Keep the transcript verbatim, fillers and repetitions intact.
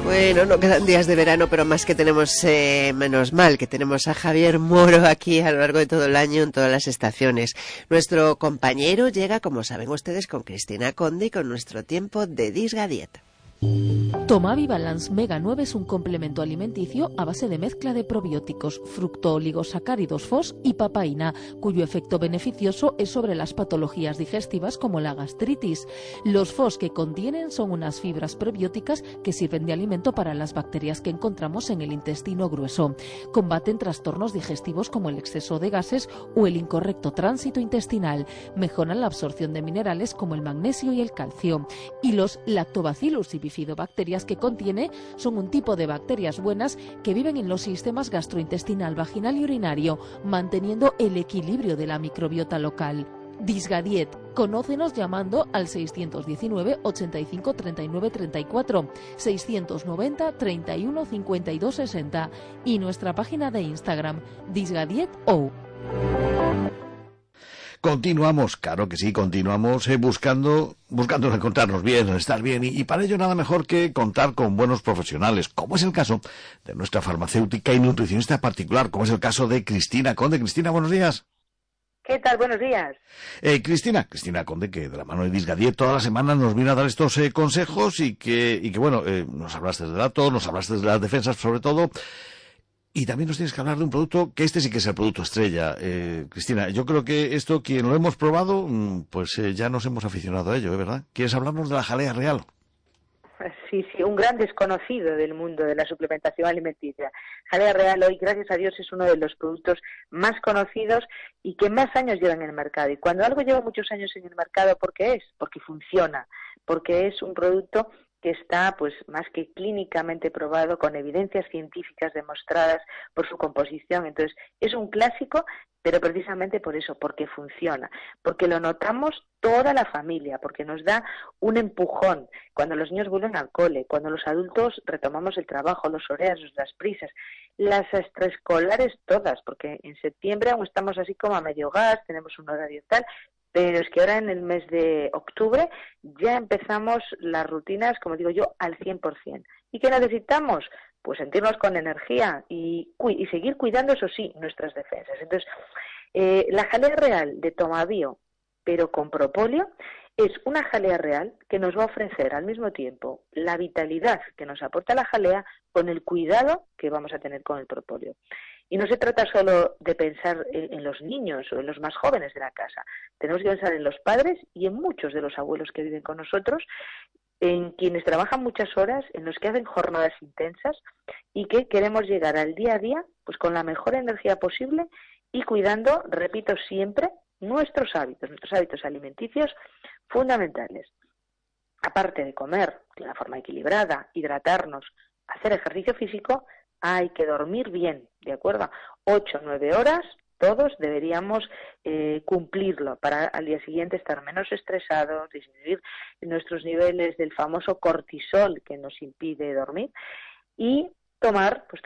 Bueno, no quedan días de verano, pero más que tenemos, eh, menos mal que tenemos a Javier Moro aquí a lo largo de todo el año en todas las estaciones. Nuestro compañero llega, como saben ustedes, con Cristina Conde y con nuestro tiempo de Disgadiet. Tomavi Balance Mega nueve es un complemento alimenticio a base de mezcla de probióticos, fructooligosacáridos F O S y papaína, cuyo efecto beneficioso es sobre las patologías digestivas como la gastritis. Los F O S que contienen son unas fibras prebióticas que sirven de alimento para las bacterias que encontramos en el intestino grueso. Combaten trastornos digestivos como el exceso de gases o el incorrecto tránsito intestinal. Mejoran la absorción de minerales como el magnesio y el calcio. Y los lactobacillus y bifidobacterias que contiene son un tipo de bacterias buenas que viven en los sistemas gastrointestinal, vaginal y urinario, manteniendo el equilibrio de la microbiota local. Disgadiet, conócenos llamando al seiscientos diecinueve, ochenta y cinco, treinta y nueve, treinta y cuatro, seiscientos noventa, treinta y uno, cincuenta y dos, sesenta y nuestra página de Instagram, disgadieto. Continuamos, claro que sí, continuamos eh, buscando, buscando encontrarnos bien, estar bien, y, y para ello nada mejor que contar con buenos profesionales, como es el caso de nuestra farmacéutica y nutricionista particular, como es el caso de Cristina Conde. Cristina, buenos días. ¿Qué tal? Buenos días. Eh, Cristina, Cristina Conde, que de la mano de Disgadiet toda la semana nos vino a dar estos eh, consejos y que, y que bueno, eh, nos hablaste de datos, nos hablaste de las defensas sobre todo. Y también nos tienes que hablar de un producto, que este sí que es el producto estrella. Eh, Cristina, yo creo que esto, quien lo hemos probado, pues eh, ya nos hemos aficionado a ello, ¿eh? ¿Verdad? ¿Quieres hablarnos de la jalea real? Sí, sí, un gran desconocido del mundo de la suplementación alimenticia. Jalea real hoy, gracias a Dios, es uno de los productos más conocidos y que más años llevan en el mercado. Y cuando algo lleva muchos años en el mercado, ¿por qué es? Porque funciona, porque es un producto que está pues más que clínicamente probado, con evidencias científicas demostradas por su composición. Entonces, es un clásico, pero precisamente por eso, porque funciona, porque lo notamos toda la familia, porque nos da un empujón cuando los niños vuelven al cole, cuando los adultos retomamos el trabajo, los horarios, las prisas, las extraescolares todas, porque en septiembre aún estamos así como a medio gas, tenemos un horario tal, pero es que ahora en el mes de octubre ya empezamos las rutinas, como digo yo, al cien por ciento. ¿Y qué necesitamos? Pues sentirnos con energía y, y seguir cuidando, eso sí, nuestras defensas. Entonces, eh, la jalea real de Tomabio, pero con propóleo, es una jalea real que nos va a ofrecer al mismo tiempo la vitalidad que nos aporta la jalea con el cuidado que vamos a tener con el propóleo. Y no se trata solo de pensar en los niños o en los más jóvenes de la casa. Tenemos que pensar en los padres y en muchos de los abuelos que viven con nosotros, en quienes trabajan muchas horas, en los que hacen jornadas intensas y que queremos llegar al día a día pues con la mejor energía posible y cuidando, repito siempre, nuestros hábitos, nuestros hábitos alimenticios fundamentales. Aparte de comer de una forma equilibrada, hidratarnos, hacer ejercicio físico, hay que dormir bien, ¿de acuerdo? Ocho o nueve horas, todos deberíamos eh, cumplirlo para al día siguiente estar menos estresados, disminuir nuestros niveles del famoso cortisol que nos impide dormir y tomar pues